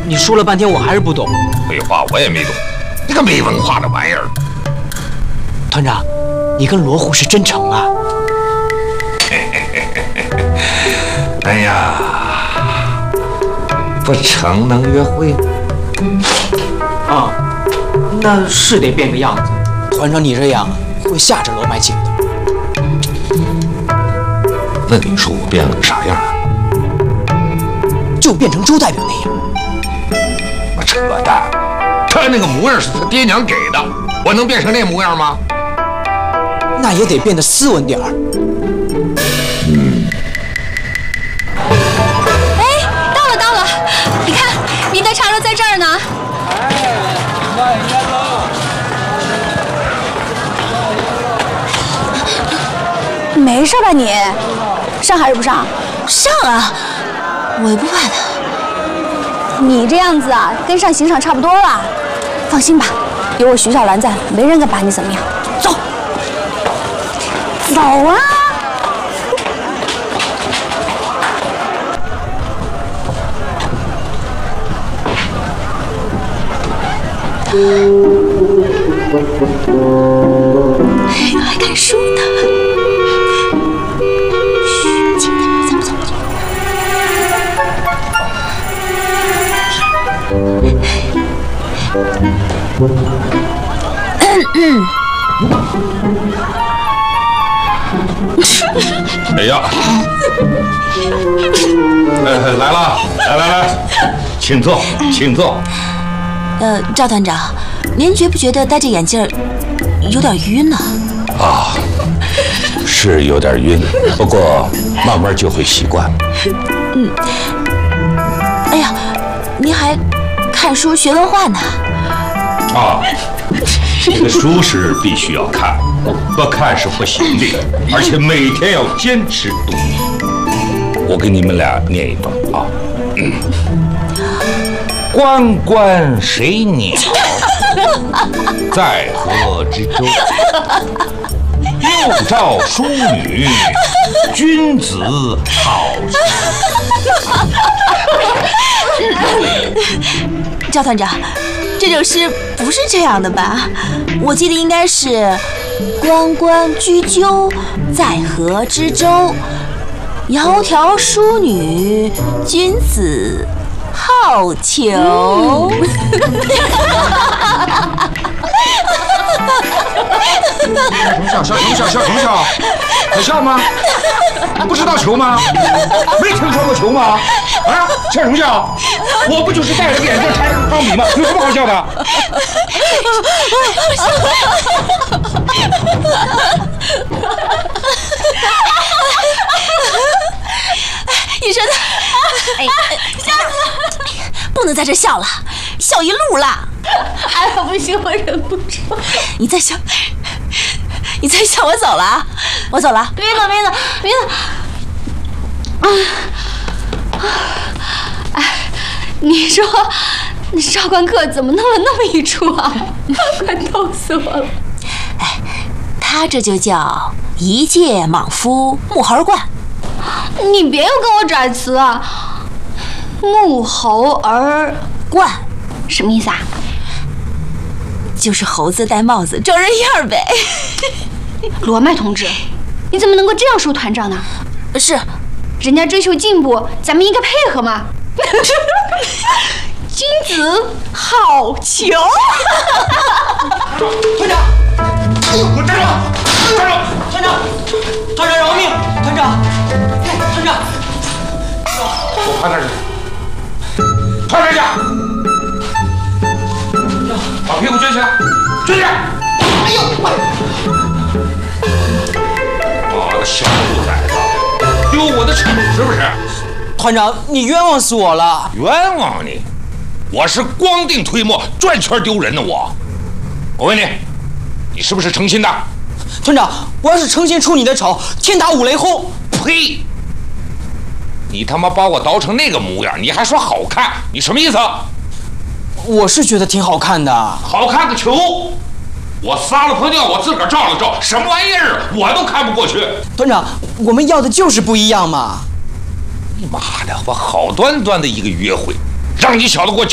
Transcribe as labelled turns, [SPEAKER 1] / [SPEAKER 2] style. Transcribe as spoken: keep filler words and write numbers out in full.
[SPEAKER 1] 你说了半天，我还是不懂。
[SPEAKER 2] 废话，我也没懂。这个没文化的玩意儿。
[SPEAKER 1] 团长，你跟罗虎是真成啊？
[SPEAKER 2] 哎呀，不成能约会吗？
[SPEAKER 1] 啊，那是得变个样子。团长，你这样会吓着罗白姐的。
[SPEAKER 2] 那你说我变个啥样？
[SPEAKER 1] 就变成周代表那样。
[SPEAKER 2] 我扯淡，他那个模样是他爹娘给的，我能变成那模样吗？
[SPEAKER 1] 那也得变得斯文点儿。
[SPEAKER 2] 嗯。
[SPEAKER 3] 哎，到了到了，你看，您的茶楼在这儿呢。
[SPEAKER 4] 慢点喽。
[SPEAKER 3] 没事吧你？上还是不上？上啊！我也不怕他。你这样子啊，跟上刑场差不多了。放心吧，有我徐小兰在，没人敢把你怎么样。走，走啊！还看书呢。嘘，轻点，走走走。
[SPEAKER 2] 哎呀，呃，来了，来来来，请坐，请坐。
[SPEAKER 3] 呃，赵团长，您觉不觉得戴着眼镜有点晕呢？
[SPEAKER 2] 啊，是有点晕，不过慢慢就会习惯。
[SPEAKER 3] 嗯。哎呀，您还看书学文化呢？
[SPEAKER 5] 啊，这个书是必须要看，不看是不行的，而且每天要坚持读。
[SPEAKER 2] 我给你们俩念一段啊。嗯，关关水鸟，在河之洲。又照淑女，君子好逑。
[SPEAKER 3] 赵团长，这首诗不是这样的吧？我记得应该是“关关雎鸠，在河之洲。窈窕淑女，君子好逑。”
[SPEAKER 2] 笑什么笑？笑什么笑？可笑吗？不知道球吗？没听说过球吗？啊，笑什么笑？我不就是戴着眼镜插着钢笔吗？有什么好笑的？
[SPEAKER 3] 你说的，哎，笑死了！不能在这笑了，笑一路了。哎呀，不行，我忍不住。你再笑，你再笑，我走了啊！我走了。别走，别走，别走。啊啊！哎，你说那赵关客怎么弄了那么一出啊？快逗死我了！哎，他这就叫一介莽夫穆猴儿冠。你别又跟我拽词啊！穆猴儿冠什么意思啊？就是猴子戴帽子装人样呗。罗麦同志，你怎么能够这样说团长呢？是，人家追求进步，咱们应该配合嘛。君子好逑。
[SPEAKER 1] 团长，哎呦，站住！站住！团长，团长饶命！团长，团长，
[SPEAKER 2] 我趴那儿去，趴那儿去，把屁股撅起来，撅起来！哎呦，我！妈的，小兔崽子，丢我的丑是不是？
[SPEAKER 1] 团长，你冤枉死我了！
[SPEAKER 2] 冤枉你！我是光腚推磨，转圈丢人的我。我问你，你是不是诚心的？
[SPEAKER 1] 团长，我要是诚心出你的丑，天打五雷轰！
[SPEAKER 2] 呸！你他妈把我捣成那个模样，你还说好看？你什么意思？
[SPEAKER 1] 我是觉得挺好看的。
[SPEAKER 2] 好看个球！我撒了泡尿，我自个儿照了照，什么玩意儿我都看不过去。
[SPEAKER 1] 团长，我们要的就是不一样嘛！
[SPEAKER 2] 你妈的，我好端端的一个约会，让你小子给我搅